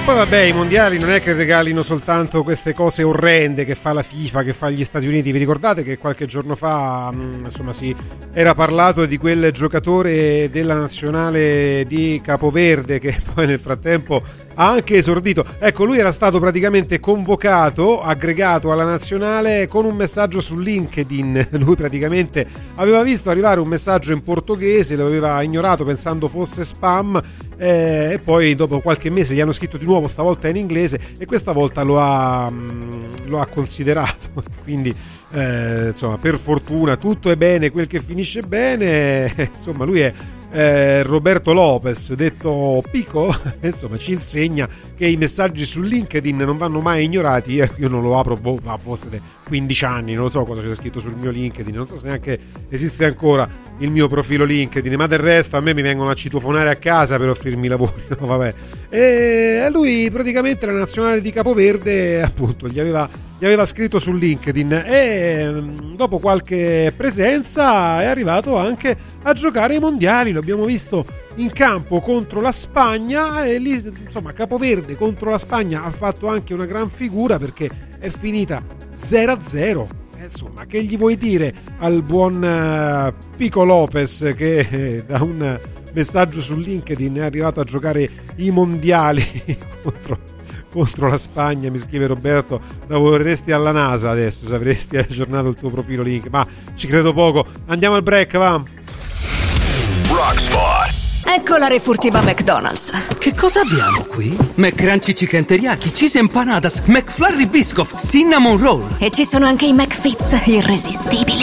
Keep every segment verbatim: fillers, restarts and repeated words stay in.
poi vabbè, i mondiali non è che regalino soltanto queste cose orrende che fa la FIFA, che fa gli Stati Uniti. Vi ricordate che qualche giorno fa mh, insomma si era parlato di quel giocatore della nazionale di Capoverde che poi nel frattempo ha anche esordito? Ecco, lui era stato praticamente convocato, aggregato alla nazionale con un messaggio su LinkedIn. Lui praticamente aveva visto arrivare un messaggio in portoghese, lo aveva ignorato pensando fosse spam, eh, e poi dopo qualche mese gli hanno scritto di nuovo, stavolta in inglese, e questa volta lo ha, mh, lo ha considerato. Quindi eh, insomma, per fortuna tutto è bene quel che finisce bene. Insomma, lui è Eh, Roberto Lopez, detto Pico, insomma ci insegna che i messaggi su LinkedIn non vanno mai ignorati. Io, io non lo apro, boh, ma fosse quindici anni, non lo so cosa c'è scritto sul mio LinkedIn, non so se neanche esiste ancora il mio profilo LinkedIn, ma del resto a me mi vengono a citofonare a casa per offrirmi lavori, no, vabbè. E lui praticamente la nazionale di Capoverde appunto gli aveva, gli aveva scritto su LinkedIn, e dopo qualche presenza è arrivato anche a giocare ai mondiali. Lo abbiamo visto in campo contro la Spagna, e lì insomma Capoverde contro la Spagna ha fatto anche una gran figura perché è finita zero a zero. E insomma, che gli vuoi dire al buon uh, Pico Lopez che eh, da un messaggio su LinkedIn è arrivato a giocare i mondiali contro, contro la Spagna? Mi scrive Roberto: lavoreresti alla NASA adesso se avresti aggiornato il tuo profilo LinkedIn. Ma ci credo poco. Andiamo al break, va. Rockspot. Ecco la refurtiva McDonald's. Che cosa abbiamo qui? McCrunchy Chicken Teriyaki, Cheese Empanadas, McFlurry Biscoff, Cinnamon Roll. E ci sono anche i McFits irresistibili.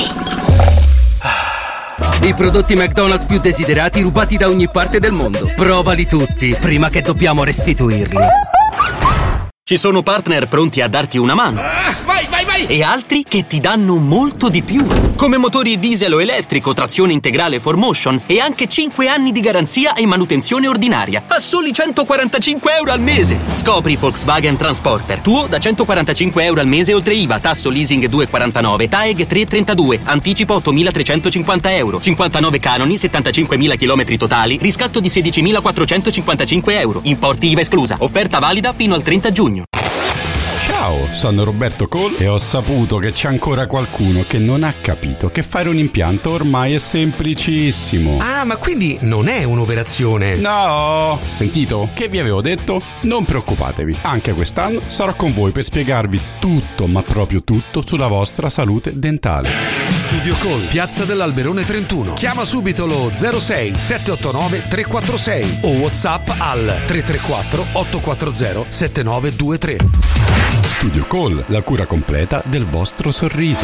I prodotti McDonald's più desiderati rubati da ogni parte del mondo. Provali tutti prima che dobbiamo restituirli. Ci sono partner pronti a darti una mano. Ah, vai, vai, vai! E altri che ti danno molto di più. Come motori diesel o elettrico, trazione integrale four motion e anche cinque anni di garanzia e manutenzione ordinaria a soli centoquarantacinque euro al mese. Scopri Volkswagen Transporter. Tuo da centoquarantacinque euro al mese oltre I V A, tasso leasing due virgola quarantanove, T A E G tre virgola trentadue, anticipo ottomilatrecentocinquanta euro, cinquantanove canoni, settantacinquemila chilometri totali, riscatto di sedicimilaquattrocentocinquantacinque euro, importi I V A esclusa. Offerta valida fino al trenta giugno. Ciao, sono Roberto Cole e ho saputo che c'è ancora qualcuno che non ha capito che fare un impianto ormai è semplicissimo. Ah, ma quindi non è un'operazione? No! Sentito? Che vi avevo detto? Non preoccupatevi, anche quest'anno sarò con voi per spiegarvi tutto, ma proprio tutto, sulla vostra salute dentale. Studio Cole, Piazza dell'Alberone trentuno. Chiama subito lo zero sei sette otto nove tre quattro sei o WhatsApp al tre tre quattro otto quattro zero sette nove due tre. Studio Cole, la cura completa del vostro sorriso.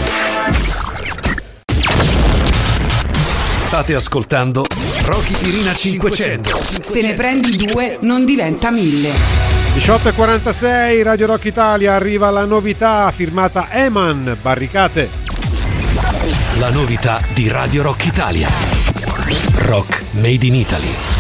State ascoltando Rocky Tirina cinquecento. Se ne prendi due non diventa mille. diciotto e quarantasei, Radio Rock Italia, arriva la novità firmata Eman, Barricate. La novità di Radio Rock Italia. Rock Made in Italy.